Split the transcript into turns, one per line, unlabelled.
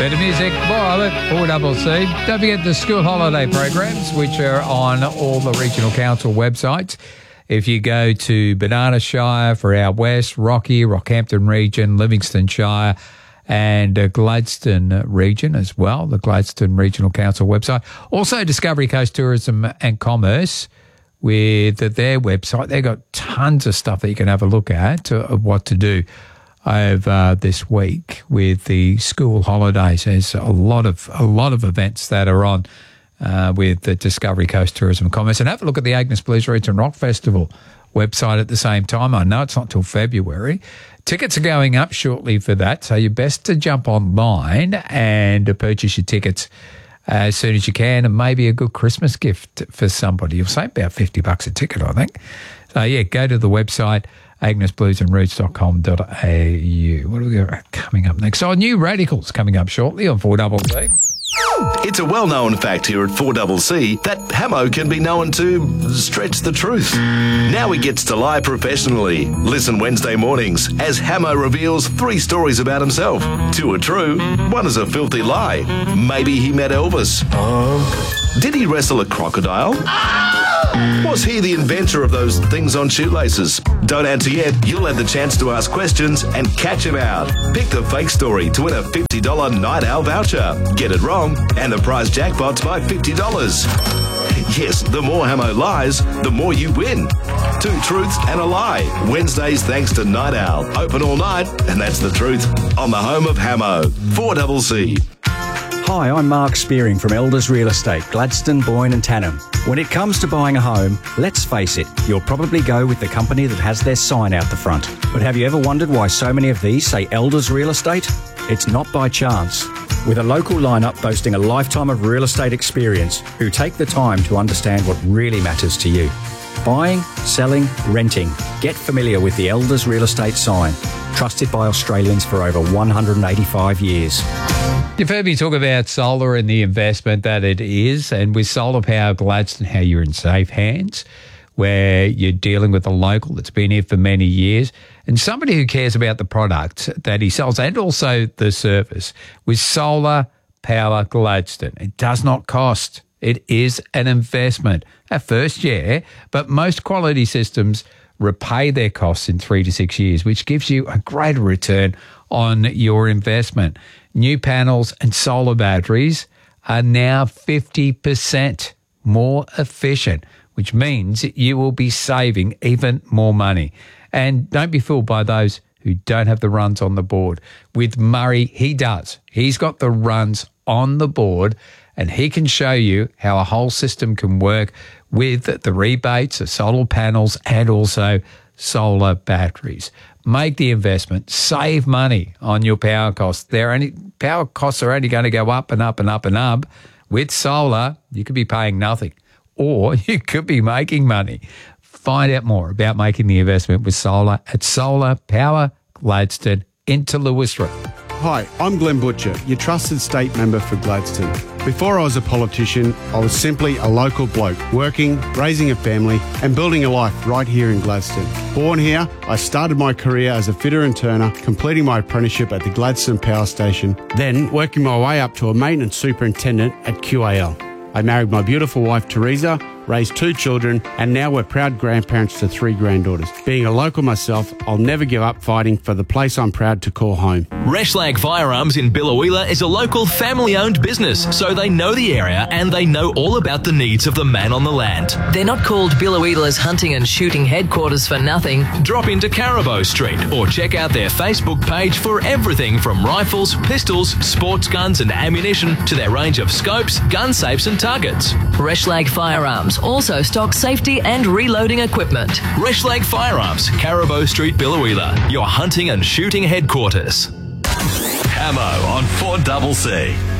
Bit of music, more of it, 4CC. Don't forget the school holiday programs, which are on all the regional council websites. If you go to Banana Shire for our West, Rockhampton region, Livingston Shire, and Gladstone region as well, the Gladstone Regional Council website. Also, Discovery Coast Tourism and Commerce with their website. They've got tons of stuff that you can have a look at of what to do over this week with the school holidays. There's a lot of events that are on with the Discovery Coast Tourism and Commerce. And have a look at the Agnes Blues Roots and Rock Festival website at the same time. I know it's not till February. Tickets are going up shortly for that, so you're best to jump online and purchase your tickets as soon as you can, and maybe a good Christmas gift for somebody. You'll save about $50 a ticket, I think. So, yeah, go to the website, agnesbluesandroots.com.au. What do we got coming up next? So, New Radicals coming up shortly on 4CC.
It's a well-known fact here at 4CC that Hamo can be known to stretch the truth. Now he gets to lie professionally. Listen Wednesday mornings as Hamo reveals 3 stories about himself. 2 are true, 1 is a filthy lie. Maybe he met Elvis. Did he wrestle a crocodile? Was he the inventor of those things on shoelaces? Don't answer yet. You'll have the chance to ask questions and catch him out. Pick the fake story to win a $50 Night Owl voucher. Get it wrong, and the prize jackpot's by $50. Yes, the more Hamo lies, the more you win. 2 truths and a lie. Wednesdays thanks to Night Owl. Open all night, and that's the truth. On the home of Hamo, 4CC.
Hi, I'm Mark Spearing from Elders Real Estate, Gladstone, Boyne and Tannum. When it comes to buying a home, let's face it, you'll probably go with the company that has their sign out the front. But have you ever wondered why so many of these say Elders Real Estate? It's not by chance. With a local lineup boasting a lifetime of real estate experience who take the time to understand what really matters to you. Buying, selling, renting. Get familiar with the Elders Real Estate sign. Trusted by Australians for over 185 years.
You've heard me talk about solar and the investment that it is, and with Solar Power Gladstone, how you're in safe hands, where you're dealing with a local that's been here for many years, and somebody who cares about the product that he sells and also the service. With Solar Power Gladstone, it does not cost. It is an investment. At first, yeah, but most quality systems repay their costs in 3 to 6 years, which gives you a greater return on your investment. New panels and solar batteries are now 50% more efficient, which means you will be saving even more money. And don't be fooled by those who don't have the runs on the board. With Murray, he does. He's got the runs on the board, and he can show you how a whole system can work with the rebates, the solar panels, and also solar batteries. Make the investment, save money on your power costs. Power costs are only going to go up and up and up and up. With solar, you could be paying nothing, or you could be making money. Find out more about making the investment with solar at Solar Power Gladstone into Lewis Street.
Hi, I'm Glenn Butcher, your trusted state member for Gladstone. Before I was a politician, I was simply a local bloke, working, raising a family and building a life right here in Gladstone. Born here, I started my career as a fitter and turner, completing my apprenticeship at the Gladstone Power Station, then working my way up to a maintenance superintendent at QAL. I married my beautiful wife Teresa, raised 2 children, and now we're proud grandparents to 3 granddaughters. Being a local myself, I'll never give up fighting for the place I'm proud to call home.
Reschlag Firearms in Biloela is a local family-owned business, so they know the area and they know all about the needs of the man on the land.
They're not called Biloela's hunting and shooting headquarters for nothing.
Drop into Carabo Street or check out their Facebook page for everything from rifles, pistols, sports guns and ammunition to their range of scopes, gun safes and targets.
Reschlag Firearms also stock safety and reloading equipment.
Reschlag Firearms, Carabo Street, Biloela, your hunting and shooting headquarters.
Hamo on 4CC.